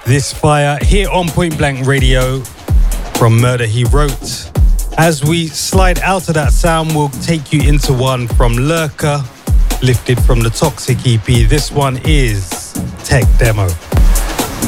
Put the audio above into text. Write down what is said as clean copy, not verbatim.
This fire here on Point Blank Radio from Murder He Wrote. As we slide out of that sound, we'll take you into one from Lurker, lifted from the Toxic EP. This one is Tech Demo.